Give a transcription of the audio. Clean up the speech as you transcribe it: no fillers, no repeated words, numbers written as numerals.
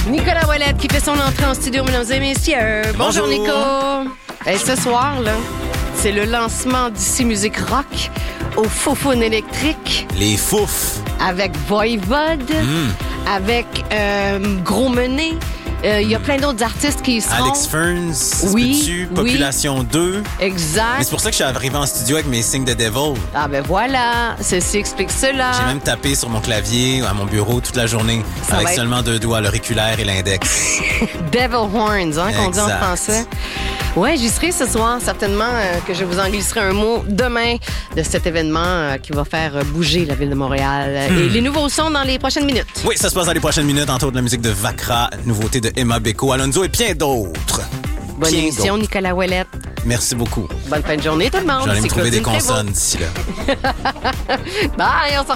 Nicolas Ouellette qui fait son entrée en studio, mesdames et messieurs. Bonjour Nico. Et ce soir, là, c'est le lancement d'ici Musique Rock au Faux-Foune électrique. Les Fouf. Avec Voivode, avec Gros Menet. Il y a plein d'autres artistes qui y seront. Alex Ferns, oui, Population 2. Exact. Mais c'est pour ça que je suis arrivé en studio avec mes signes de Devil. Ah ben voilà, ceci explique cela. J'ai même tapé sur mon clavier à mon bureau toute la journée Ça avec va être... seulement 2 doigts, l'auriculaire et l'index. Devil Horns, hein, qu'on dit en Exact. français. Ouais, j'y serai ce soir, certainement que je vous en glisserai un mot demain de cet événement qui va faire bouger la ville de Montréal. Et les nouveaux sons dans les prochaines minutes. Oui, ça se passe dans les prochaines minutes, entre autres la musique de Vakra, nouveauté de Emma Beko, Alonso et bien d'autres. Bonne Bien émission, d'autres. Nicolas Ouellette. Merci beaucoup. Bonne fin de journée, tout le monde. Je vais aller me C'est trouver des Claudine Prévost. consonnes d'ici là. Bye, on se